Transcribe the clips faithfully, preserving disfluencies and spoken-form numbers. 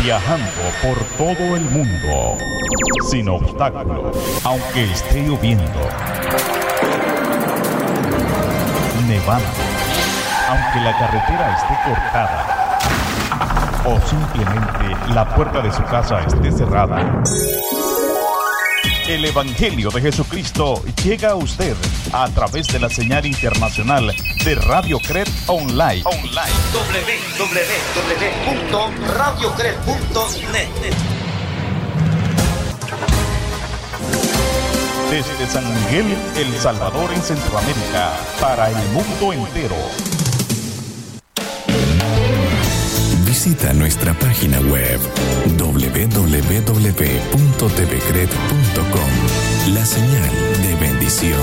viajando por todo el mundo, sin obstáculos, aunque esté lloviendo, nevando, aunque la carretera esté cortada, o simplemente la puerta de su casa esté cerrada. El Evangelio de Jesucristo llega a usted a través de la señal internacional de Radio Cred Online. Online. doble u doble u doble u punto radio cred punto net. Desde San Miguel, El Salvador, en Centroamérica, para el mundo entero. Visita nuestra página web doble u doble u doble u punto t v cred punto com. La señal de bendición.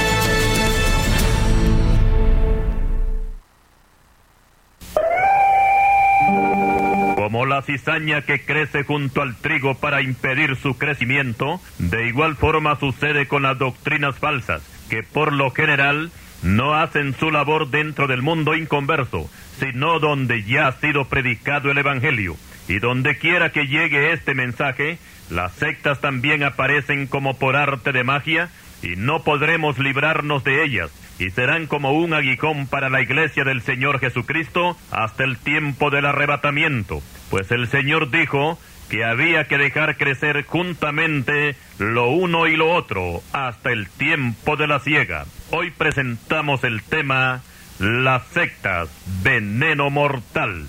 Como la cizaña que crece junto al trigo para impedir su crecimiento, de igual forma sucede con las doctrinas falsas, que por lo general no hacen su labor dentro del mundo inconverso, sino donde ya ha sido predicado el Evangelio. Y donde quiera que llegue este mensaje, las sectas también aparecen como por arte de magia, y no podremos librarnos de ellas, y serán como un aguijón para la iglesia del Señor Jesucristo hasta el tiempo del arrebatamiento. Pues el Señor dijo que había que dejar crecer juntamente lo uno y lo otro hasta el tiempo de la siega. Hoy presentamos el tema: las sectas, veneno mortal.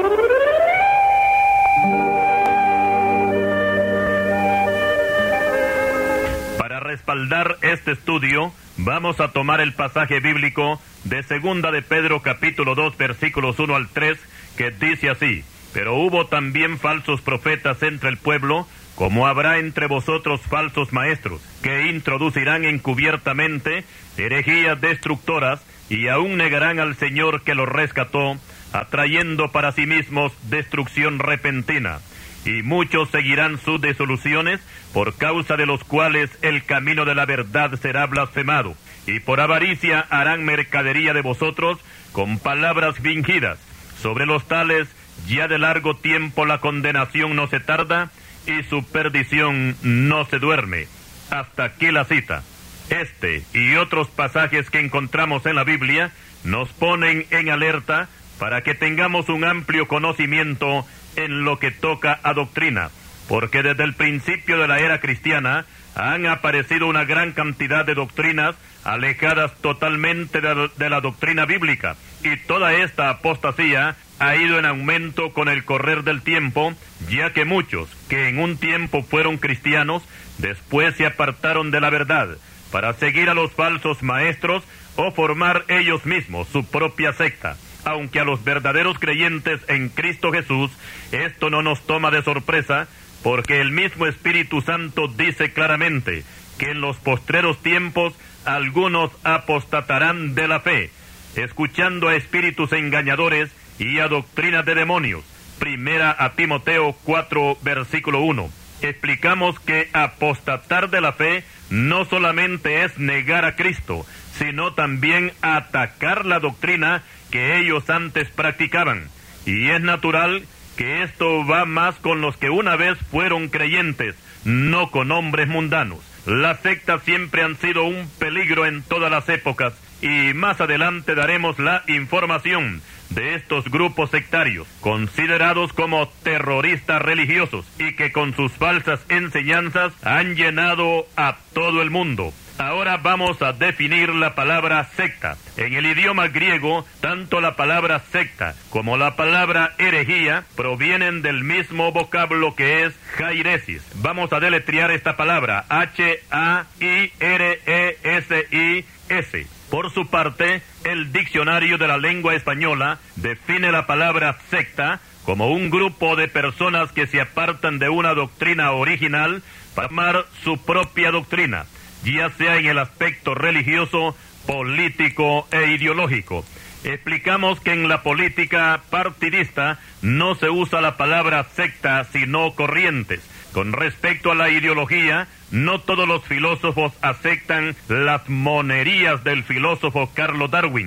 Para respaldar este estudio, vamos a tomar el pasaje bíblico de Segunda de Pedro capítulo dos versículos uno al tres, que dice así: pero hubo también falsos profetas entre el pueblo, como habrá entre vosotros falsos maestros, que introducirán encubiertamente herejías destructoras, y aún negarán al Señor que los rescató, atrayendo para sí mismos destrucción repentina. Y muchos seguirán sus disoluciones, por causa de los cuales el camino de la verdad será blasfemado. Y por avaricia harán mercadería de vosotros con palabras fingidas. Sobre los tales, ya de largo tiempo la condenación no se tarda, y su perdición no se duerme. Hasta aquí la cita. Este y otros pasajes que encontramos en la Biblia nos ponen en alerta para que tengamos un amplio conocimiento en lo que toca a doctrina, porque desde el principio de la era cristiana han aparecido una gran cantidad de doctrinas alejadas totalmente de, de la doctrina bíblica, y toda esta apostasía ha ido en aumento con el correr del tiempo, ya que muchos que en un tiempo fueron cristianos, después se apartaron de la verdad para seguir a los falsos maestros o formar ellos mismos su propia secta. Aunque a los verdaderos creyentes en Cristo Jesús esto no nos toma de sorpresa, porque el mismo Espíritu Santo dice claramente que en los postreros tiempos algunos apostatarán de la fe, escuchando a espíritus engañadores y a doctrinas de demonios. Primera a Timoteo cuatro, versículo uno. Explicamos que apostatar de la fe no solamente es negar a Cristo, sino también atacar la doctrina que ellos antes practicaban. Y es natural que esto va más con los que una vez fueron creyentes, no con hombres mundanos. Las sectas siempre han sido un peligro en todas las épocas, y más adelante daremos la información de estos grupos sectarios, considerados como terroristas religiosos, y que con sus falsas enseñanzas han llenado a todo el mundo. Ahora vamos a definir la palabra secta. En el idioma griego, tanto la palabra secta como la palabra herejía provienen del mismo vocablo que es jairesis. Vamos a deletrear esta palabra: H A I R E S I S. Por su parte, el diccionario de la lengua española define la palabra secta como un grupo de personas que se apartan de una doctrina original para formar su propia doctrina, ya sea en el aspecto religioso, político e ideológico. Explicamos que en la política partidista no se usa la palabra secta, sino corrientes. Con respecto a la ideología, no todos los filósofos aceptan las monerías del filósofo Carlos Darwin.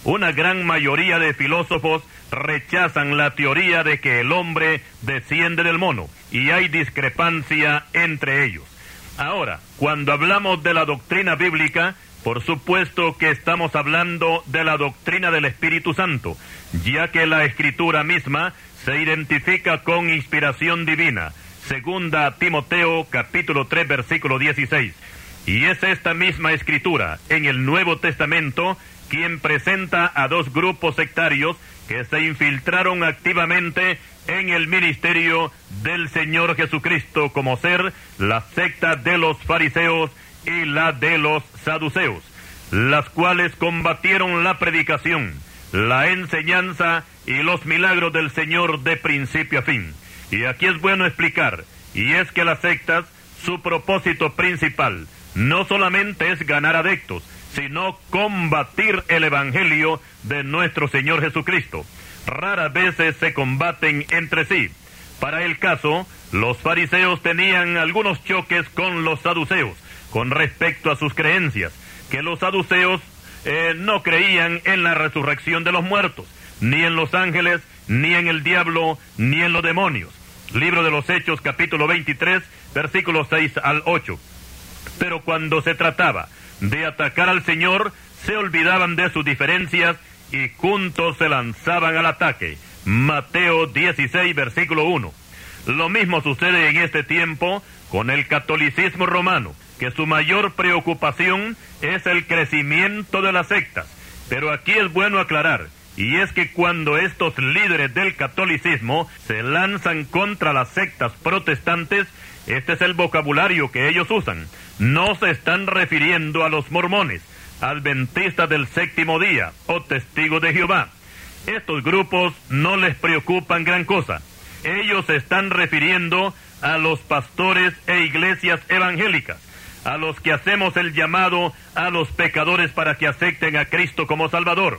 Una gran mayoría de filósofos rechazan la teoría de que el hombre desciende del mono, y hay discrepancia entre ellos. Ahora, cuando hablamos de la doctrina bíblica, por supuesto que estamos hablando de la doctrina del Espíritu Santo, ya que la Escritura misma se identifica con inspiración divina. Segunda a Timoteo, capítulo tres, versículo dieciséis. Y es esta misma Escritura, en el Nuevo Testamento, quien presenta a dos grupos sectarios que se infiltraron activamente en el ministerio del Señor Jesucristo, como ser la secta de los fariseos y la de los saduceos, las cuales combatieron la predicación, la enseñanza y los milagros del Señor de principio a fin. Y aquí es bueno explicar, y es que las sectas, su propósito principal no solamente es ganar adeptos, sino combatir el Evangelio de nuestro Señor Jesucristo. Raras veces se combaten entre sí. Para el caso, los fariseos tenían algunos choques con los saduceos, con respecto a sus creencias, que los saduceos eh, no creían en la resurrección de los muertos, ni en los ángeles, ni en el diablo, ni en los demonios. Libro de los Hechos, capítulo veintitrés, versículos seis al ocho. Pero cuando se trataba de atacar al Señor, se olvidaban de sus diferencias y juntos se lanzaban al ataque. Mateo dieciséis, versículo uno. Lo mismo sucede en este tiempo con el catolicismo romano, que su mayor preocupación es el crecimiento de las sectas. Pero aquí es bueno aclarar, y es que cuando estos líderes del catolicismo se lanzan contra las sectas protestantes, este es el vocabulario que ellos usan. No se están refiriendo a los mormones, adventistas del séptimo día o testigos de Jehová. Estos grupos no les preocupan gran cosa. Ellos se están refiriendo a los pastores e iglesias evangélicas, a los que hacemos el llamado a los pecadores para que acepten a Cristo como Salvador.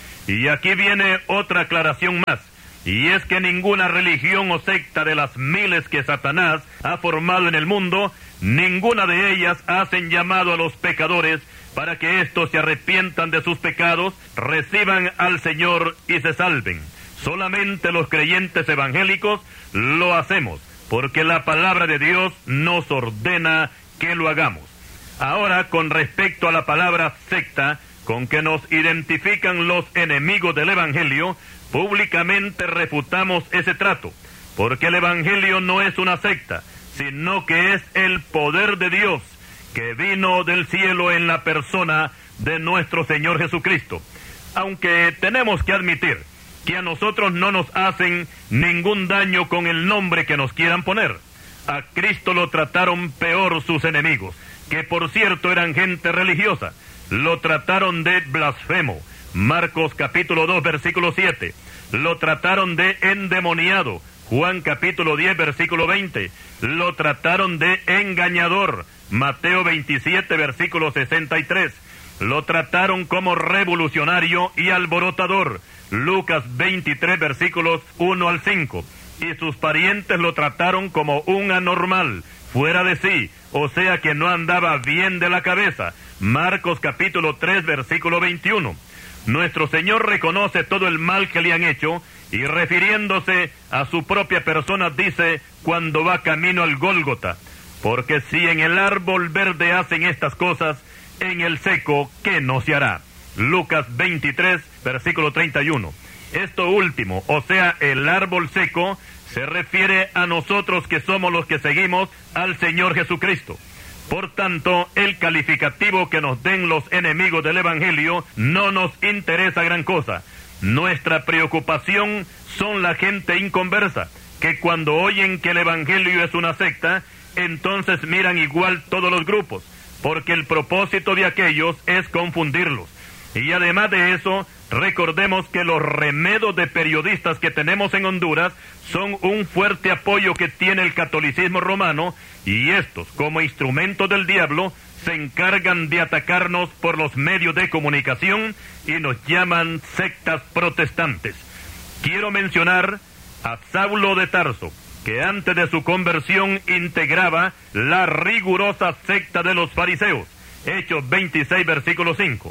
Y aquí viene otra aclaración más, y es que ninguna religión o secta de las miles que Satanás ha formado en el mundo, ninguna de ellas hacen llamado a los pecadores para que éstos se arrepientan de sus pecados, reciban al Señor y se salven. Solamente los creyentes evangélicos lo hacemos, porque la palabra de Dios nos ordena que lo hagamos. Ahora, con respecto a la palabra secta, con que nos identifican los enemigos del Evangelio, públicamente refutamos ese trato, porque el Evangelio no es una secta, sino que es el poder de Dios, que vino del cielo en la persona de nuestro Señor Jesucristo. Aunque tenemos que admitir que a nosotros no nos hacen ningún daño con el nombre que nos quieran poner. A Cristo lo trataron peor sus enemigos, que por cierto eran gente religiosa. Lo trataron de blasfemo. Marcos capítulo dos, versículo siete. Lo trataron de endemoniado. Juan capítulo diez, versículo veinte. Lo trataron de engañador. Mateo veintisiete, versículo sesenta y tres. Lo trataron como revolucionario y alborotador. Lucas veintitrés, versículos uno al cinco. Y sus parientes lo trataron como un anormal, fuera de sí, o sea que no andaba bien de la cabeza. Marcos capítulo tres, versículo veintiuno. Nuestro Señor reconoce todo el mal que le han hecho, y refiriéndose a su propia persona dice cuando va camino al Gólgota: porque si en el árbol verde hacen estas cosas, en el seco, ¿qué no se hará? Lucas veintitrés, versículo treinta y uno. Esto último, o sea, el árbol seco, se refiere a nosotros que somos los que seguimos al Señor Jesucristo. Por tanto, el calificativo que nos den los enemigos del Evangelio no nos interesa gran cosa. Nuestra preocupación son la gente inconversa, que cuando oyen que el Evangelio es una secta, entonces miran igual todos los grupos, porque el propósito de aquellos es confundirlos. Y además de eso, recordemos que los remedos de periodistas que tenemos en Honduras son un fuerte apoyo que tiene el catolicismo romano, y estos, como instrumentos del diablo, se encargan de atacarnos por los medios de comunicación y nos llaman sectas protestantes. Quiero mencionar a Saulo de Tarso, que antes de su conversión integraba la rigurosa secta de los fariseos. Hechos veintiséis, versículo cinco.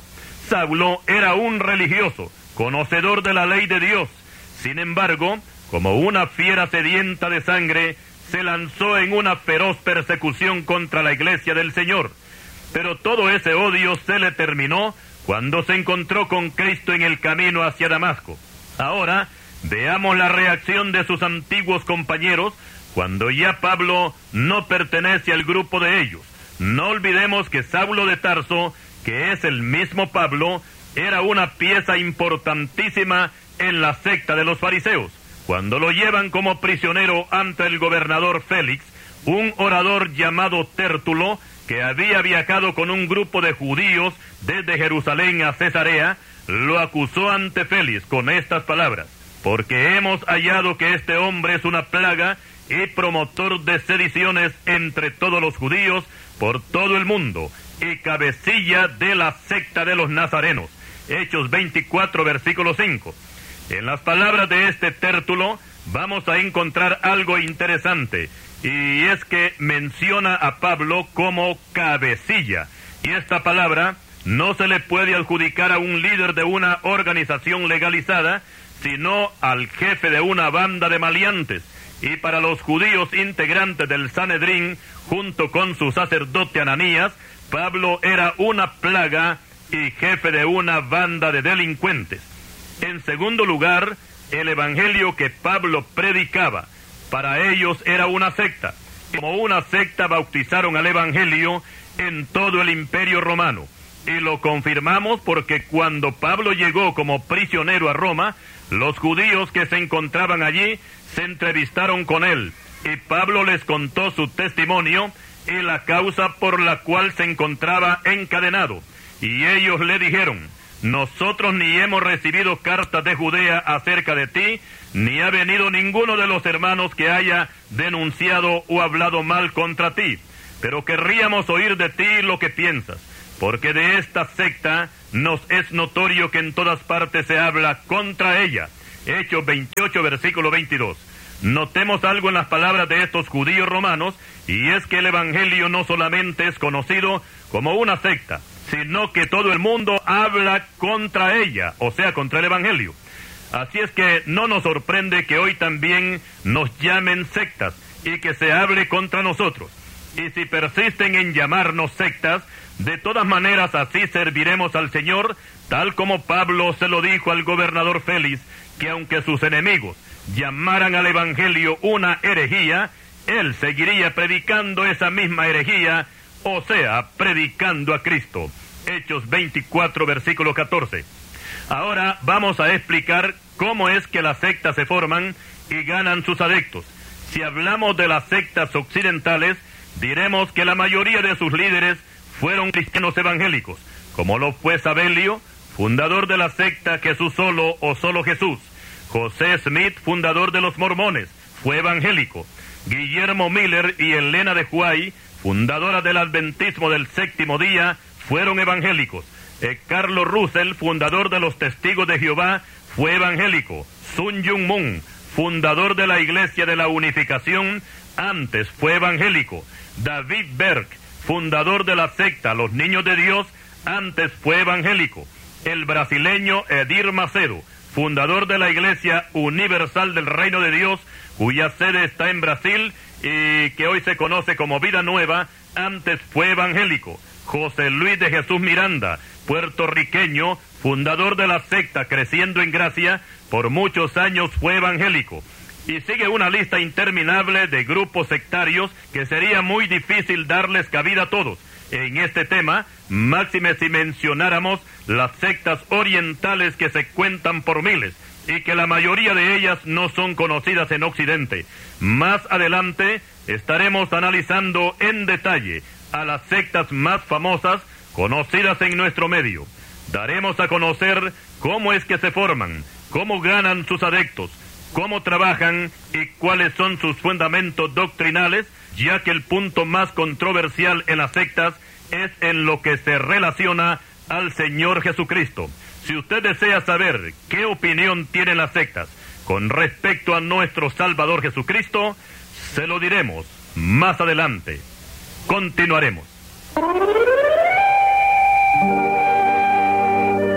Saulo era un religioso, conocedor de la ley de Dios. Sin embargo, como una fiera sedienta de sangre, se lanzó en una feroz persecución contra la iglesia del Señor. Pero todo ese odio se le terminó cuando se encontró con Cristo en el camino hacia Damasco. Ahora, veamos la reacción de sus antiguos compañeros cuando ya Pablo no pertenece al grupo de ellos. No olvidemos que Saulo de Tarso, que es el mismo Pablo, era una pieza importantísima en la secta de los fariseos. Cuando lo llevan como prisionero ante el gobernador Félix, un orador llamado Tértulo, que había viajado con un grupo de judíos desde Jerusalén a Cesarea, lo acusó ante Félix con estas palabras: porque hemos hallado que este hombre es una plaga y promotor de sediciones entre todos los judíos por todo el mundo, y cabecilla de la secta de los nazarenos. Hechos veinticuatro, versículo cinco. En las palabras de este Tértulo vamos a encontrar algo interesante, y es que menciona a Pablo como cabecilla, y esta palabra no se le puede adjudicar a un líder de una organización legalizada, sino al jefe de una banda de maleantes. Y para los judíos integrantes del Sanedrín, junto con su sacerdote Ananías, Pablo era una plaga y jefe de una banda de delincuentes. En segundo lugar, el evangelio que Pablo predicaba, para ellos era una secta. Como una secta bautizaron al evangelio en todo el imperio romano. Y lo confirmamos porque cuando Pablo llegó como prisionero a Roma, los judíos que se encontraban allí se entrevistaron con él, y Pablo les contó su testimonio y la causa por la cual se encontraba encadenado. Y ellos le dijeron: nosotros ni hemos recibido cartas de Judea acerca de ti, ni ha venido ninguno de los hermanos que haya denunciado o hablado mal contra ti, pero querríamos oír de ti lo que piensas, porque de esta secta nos es notorio que en todas partes se habla contra ella. Hechos veintiocho, versículo veintidós. Notemos algo en las palabras de estos judíos romanos, y es que el evangelio no solamente es conocido como una secta, sino que todo el mundo habla contra ella, o sea, contra el evangelio. Así es que no nos sorprende que hoy también nos llamen sectas y que se hable contra nosotros. Y si persisten en llamarnos sectas, de todas maneras así serviremos al Señor, tal como Pablo se lo dijo al gobernador Félix, que aunque sus enemigos llamaran al evangelio una herejía, él seguiría predicando esa misma herejía, o sea, predicando a Cristo. Hechos veinticuatro, versículo catorce. Ahora vamos a explicar cómo es que las sectas se forman y ganan sus adeptos. Si hablamos de las sectas occidentales, diremos que la mayoría de sus líderes fueron cristianos evangélicos, como lo fue Sabelio, fundador de la secta Jesús Solo o Solo Jesús. José Smith, fundador de los mormones, fue evangélico. Guillermo Miller y Elena de White, fundadora del adventismo del séptimo día, fueron evangélicos. Eh, Carlos Russell, fundador de los Testigos de Jehová, fue evangélico. Sun Myung Moon, fundador de la Iglesia de la Unificación, antes fue evangélico. David Berg, fundador de la secta Los Niños de Dios, antes fue evangélico. El brasileño Edir Macedo, fundador de la Iglesia Universal del Reino de Dios, cuya sede está en Brasil y que hoy se conoce como Vida Nueva, antes fue evangélico. José Luis de Jesús Miranda, puertorriqueño, fundador de la secta Creciendo en Gracia, por muchos años fue evangélico. Y sigue una lista interminable de grupos sectarios que sería muy difícil darles cabida a todos. En este tema, máxime si mencionáramos las sectas orientales que se cuentan por miles y que la mayoría de ellas no son conocidas en Occidente. Más adelante estaremos analizando en detalle a las sectas más famosas conocidas en nuestro medio. Daremos a conocer cómo es que se forman, cómo ganan sus adeptos, cómo trabajan y cuáles son sus fundamentos doctrinales, ya que el punto más controversial en las sectas es en lo que se relaciona al Señor Jesucristo. Si usted desea saber qué opinión tienen las sectas con respecto a nuestro Salvador Jesucristo, se lo diremos más adelante. Continuaremos.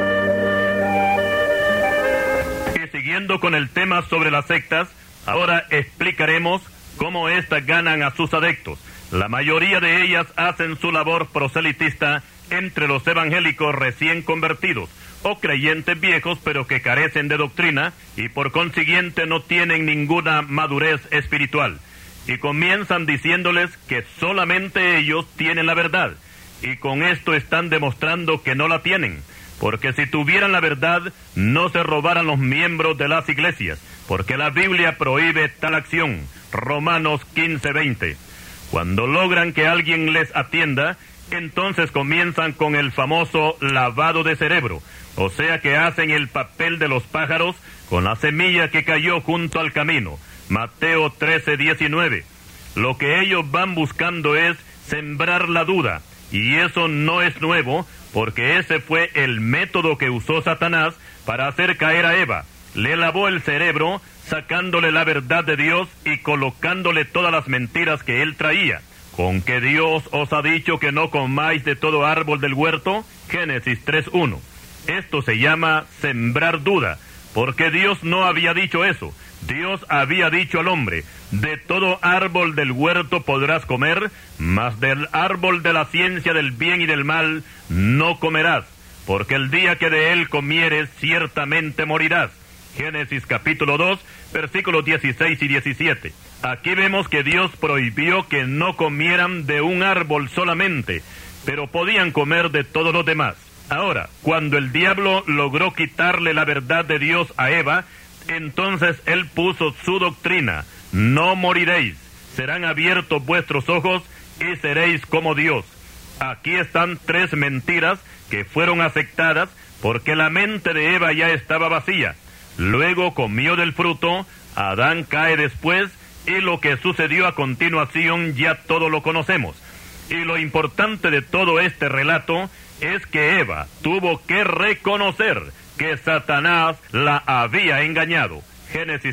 Siguiendo con el tema sobre las sectas, ahora explicaremos cómo éstas ganan a sus adeptos. La mayoría de ellas hacen su labor proselitista entre los evangélicos recién convertidos o creyentes viejos pero que carecen de doctrina y por consiguiente no tienen ninguna madurez espiritual. Y comienzan diciéndoles que solamente ellos tienen la verdad, y con esto están demostrando que no la tienen, porque si tuvieran la verdad, no se robaran los miembros de las iglesias, porque la Biblia prohíbe tal acción. Romanos quince veinte. Cuando logran que alguien les atienda, entonces comienzan con el famoso lavado de cerebro, o sea que hacen el papel de los pájaros con la semilla que cayó junto al camino. Mateo trece diecinueve. Lo que ellos van buscando es sembrar la duda, y eso no es nuevo, porque ese fue el método que usó Satanás para hacer caer a Eva. Le lavó el cerebro, sacándole la verdad de Dios y colocándole todas las mentiras que él traía. ¿Con que Dios os ha dicho que no comáis de todo árbol del huerto? Génesis tres uno. Esto se llama sembrar duda, porque Dios no había dicho eso. Dios había dicho al hombre: de todo árbol del huerto podrás comer, mas del árbol de la ciencia del bien y del mal no comerás, porque el día que de él comieres ciertamente morirás. Génesis capítulo dos, versículos dieciséis y diecisiete. Aquí vemos que Dios prohibió que no comieran de un árbol solamente, pero podían comer de todos los demás. Ahora, cuando el diablo logró quitarle la verdad de Dios a Eva, entonces él puso su doctrina: no moriréis, serán abiertos vuestros ojos y seréis como Dios. Aquí están tres mentiras que fueron aceptadas porque la mente de Eva ya estaba vacía. Luego comió del fruto, Adán cae después, y lo que sucedió a continuación ya todo lo conocemos. Y lo importante de todo este relato es que Eva tuvo que reconocer que Satanás la había engañado. Génesis